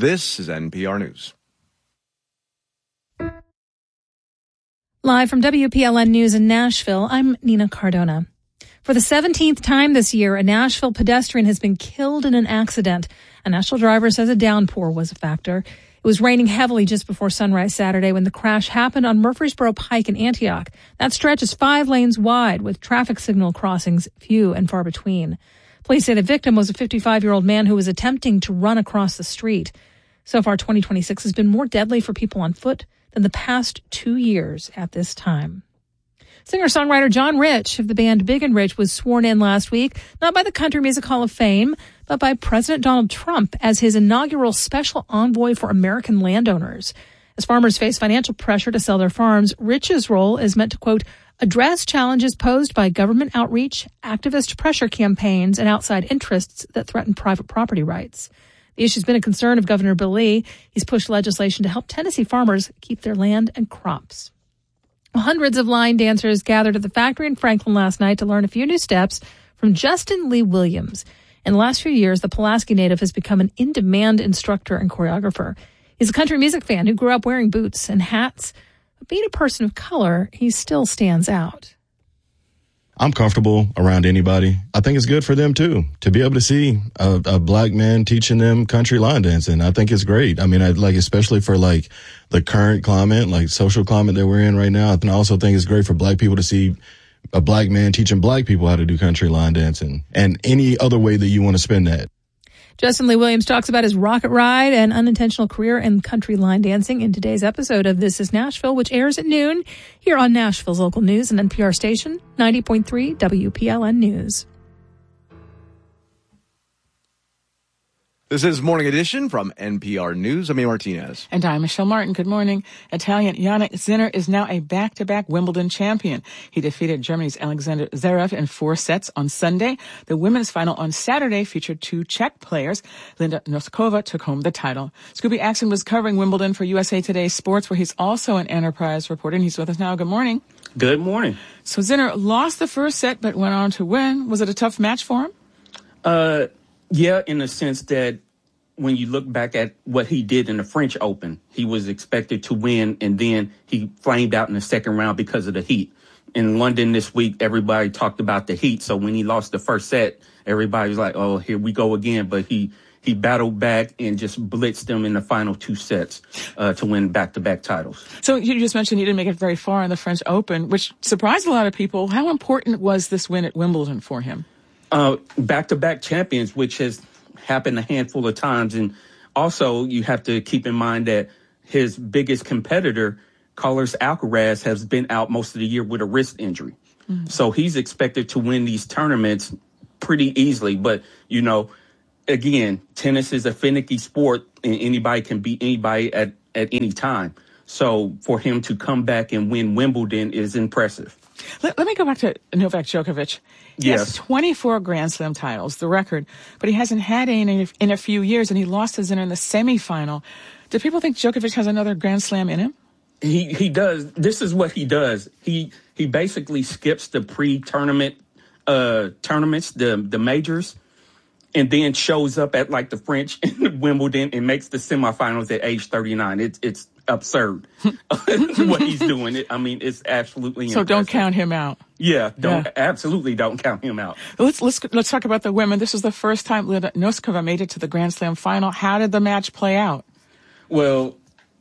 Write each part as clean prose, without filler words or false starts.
This is NPR News. Live from WPLN News in Nashville, I'm Nina Cardona. For the 17th time this year, a Nashville pedestrian has been killed in an accident. A Nashville driver says a downpour was a factor. It was raining heavily just before sunrise Saturday when the crash happened on Murfreesboro Pike in Antioch. That stretch is 5 lanes wide with traffic signal crossings few and far between. Police say the victim was a 55-year-old man who was attempting to run across the street. So far, 2026 has been more deadly for people on foot than the past 2 years at this time. Singer-songwriter John Rich of the band Big and Rich was sworn in last week, not by the Country Music Hall of Fame, but by President Donald Trump as his inaugural special envoy for American landowners. As farmers face financial pressure to sell their farms, Rich's role is meant to, quote, address challenges posed by government outreach, activist pressure campaigns, and outside interests that threaten private property rights. The issue's been a concern of Governor Bill Lee. He's pushed legislation to help Tennessee farmers keep their land and crops. Hundreds of line dancers gathered at the factory in Franklin last night to learn a few new steps from Justin Lee Williams. In the last few years, the Pulaski native has become an in-demand instructor and choreographer. He's a country music fan who grew up wearing boots and hats. But being a person of color, he still stands out. I'm comfortable around anybody. I think it's good for them, too, to be able to see a black man teaching them country line dancing. I think it's great. I mean, especially for the current climate, social climate that we're in right now. I also think it's great for black people to see a black man teaching black people how to do country line dancing and any other way that you want to spend that. Justin Lee Williams talks about his rocket ride and unintentional career in country line dancing in today's episode of This is Nashville, which airs at noon here on Nashville's local news and NPR station, 90.3 WPLN News. This is Morning Edition from NPR News. I'm Amy Martinez. And I'm Michelle Martin. Good morning. Italian Yannick Sinner is now a back-to-back Wimbledon champion. He defeated Germany's Alexander Zverev in 4 sets on Sunday. The women's final on Saturday featured 2 Czech players. Linda Noskova took home the title. Scooby Axon was covering Wimbledon for USA Today Sports, where he's also an Enterprise reporter, and he's with us now. Good morning. Good morning. So Sinner lost the first set but went on to win. Was it a tough match for him? Yeah, in the sense that when you look back at what he did in the French Open, he was expected to win, and then he flamed out in the second round because of the heat. In London this week, everybody talked about the heat, so when he lost the first set, everybody was like, oh, here we go again. But he battled back and just blitzed them in the final 2 sets to win back-to-back titles. So you just mentioned he didn't make it very far in the French Open, which surprised a lot of people. How important was this win at Wimbledon for him? Back-to-back champions, which has happened a handful of times. And also you have to keep in mind that his biggest competitor, Carlos Alcaraz, has been out most of the year with a wrist injury. Mm-hmm. So he's expected to win these tournaments pretty easily. But, again, tennis is a finicky sport and anybody can beat anybody at any time. So for him to come back and win Wimbledon is impressive. Let me go back to Novak Djokovic. He has 24 Grand Slam titles, the record, but he hasn't had any in a few years, and he lost to Sinner in the semifinal. Do people think Djokovic has another Grand Slam in him? He does. This is what he does. He basically skips the pre-tournament tournaments, the majors, and then shows up at the French and Wimbledon and makes the semifinals at age 39. It's absurd what he's doing. It's absolutely so impressive. Don't count him out. Absolutely don't count him out. Let's talk about the women. This is the first time Linda Noskova made it to the Grand Slam final. How did the match play out? Well,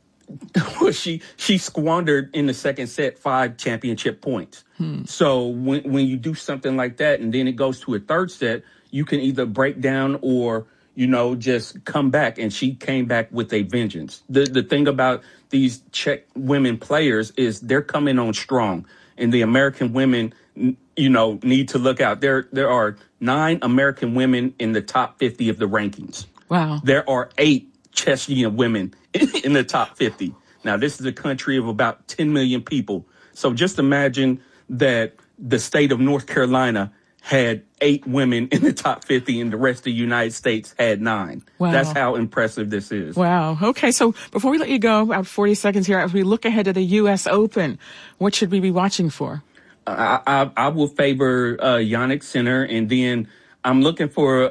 she squandered in the second set 5 championship points. So when you do something like that and then it goes to a third set, you can either break down or just come back, and she came back with a vengeance. The thing about these Czech women players is they're coming on strong, and the American women, need to look out. There are 9 American women in the top 50 of the rankings. Wow. There are 8 Czechian women in the top 50. Now, this is a country of about 10 million people. So just imagine that the state of North Carolina had 8 women in the top 50 and the rest of the United States had 9. Wow. That's how impressive this is. Wow. Okay, so before we let you go, about 40 seconds here, as we look ahead to the U.S. Open, what should we be watching for? I will favor Yannick Sinner, and then I'm looking for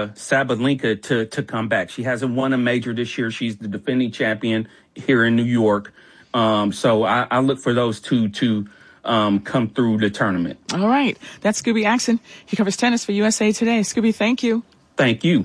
Sabalenka to come back. She hasn't won a major this year. She's the defending champion here in New York. So I look for those two to come through the tournament. All right. That's Scooby Axon. He covers tennis for USA Today. Scooby, thank you. Thank you.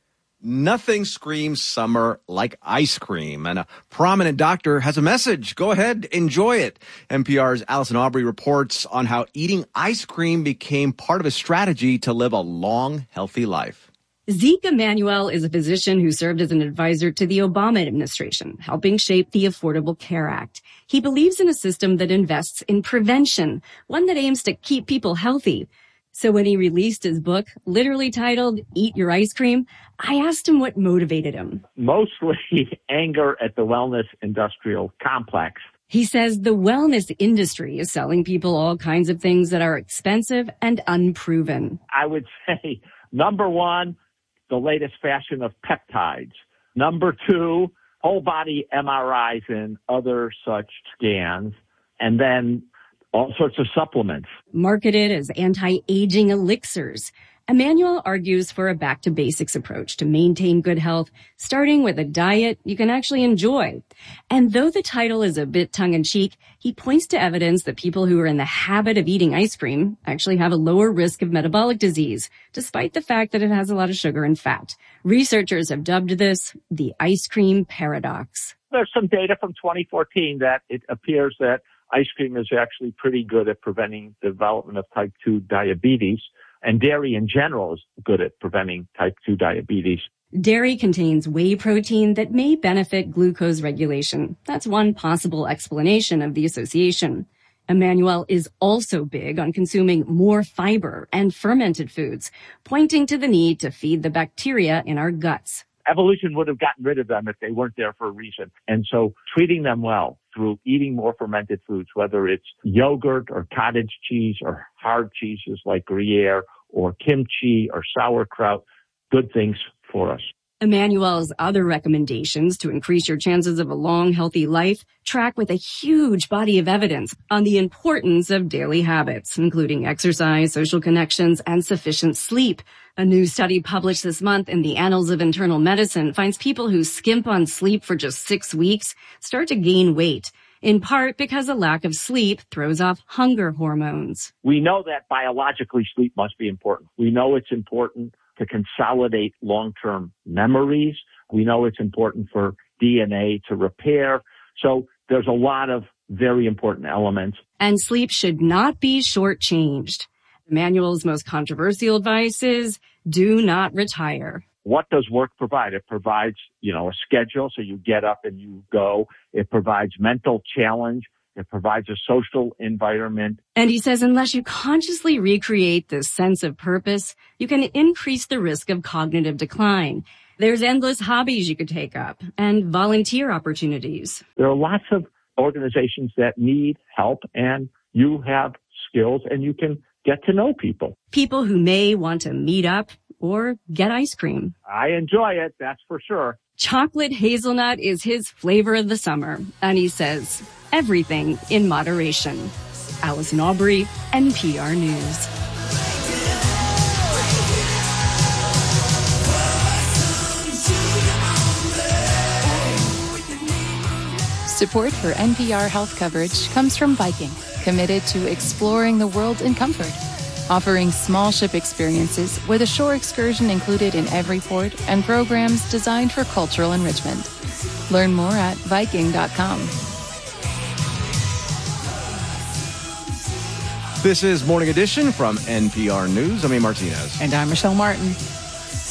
Nothing screams summer like ice cream, and a prominent doctor has a message. Go ahead, enjoy it. NPR's Allison Aubrey reports on how eating ice cream became part of a strategy to live a long, healthy life. Zeke Emanuel is a physician who served as an advisor to the Obama administration, helping shape the Affordable Care Act. He believes in a system that invests in prevention, one that aims to keep people healthy. So when he released his book, literally titled Eat Your Ice Cream, I asked him what motivated him. Mostly anger at the wellness industrial complex. He says the wellness industry is selling people all kinds of things that are expensive and unproven. I would say, number one, the latest fashion of peptides. Number two, whole body MRIs and other such scans. And then all sorts of supplements. Marketed as anti-aging elixirs. Emanuel argues for a back-to-basics approach to maintain good health, starting with a diet you can actually enjoy. And though the title is a bit tongue-in-cheek, he points to evidence that people who are in the habit of eating ice cream actually have a lower risk of metabolic disease, despite the fact that it has a lot of sugar and fat. Researchers have dubbed this the ice cream paradox. There's some data from 2014 that it appears that ice cream is actually pretty good at preventing the development of type 2 diabetes. And dairy in general is good at preventing type 2 diabetes. Dairy contains whey protein that may benefit glucose regulation. That's one possible explanation of the association. Emanuel is also big on consuming more fiber and fermented foods, pointing to the need to feed the bacteria in our guts. Evolution would have gotten rid of them if they weren't there for a reason. And so treating them well through eating more fermented foods, whether it's yogurt or cottage cheese or hard cheeses like Gruyere or kimchi or sauerkraut, good things for us. Emanuel's other recommendations to increase your chances of a long, healthy life track with a huge body of evidence on the importance of daily habits, including exercise, social connections, and sufficient sleep. A new study published this month in the Annals of Internal Medicine finds people who skimp on sleep for just 6 weeks start to gain weight, in part because a lack of sleep throws off hunger hormones. We know that biologically sleep must be important. We know it's important to consolidate long-term memories. We know it's important for DNA to repair. So there's a lot of very important elements. And sleep should not be shortchanged. Emanuel's most controversial advice is do not retire. What does work provide? It provides, a schedule so you get up and you go. It provides mental challenge. It provides a social environment. And he says unless you consciously recreate this sense of purpose, you can increase the risk of cognitive decline. There's endless hobbies you could take up and volunteer opportunities. There are lots of organizations that need help, and you have skills and you can get to know people. People who may want to meet up or get ice cream. I enjoy it, that's for sure. Chocolate hazelnut is his flavor of the summer, and he says everything in moderation. Allison Aubrey, NPR News. Support for NPR health coverage comes from Viking, committed to exploring the world in comfort. Offering small ship experiences with a shore excursion included in every port and programs designed for cultural enrichment. Learn more at Viking.com. This is Morning Edition from NPR News. I'm A. Martinez. And I'm Michelle Martin.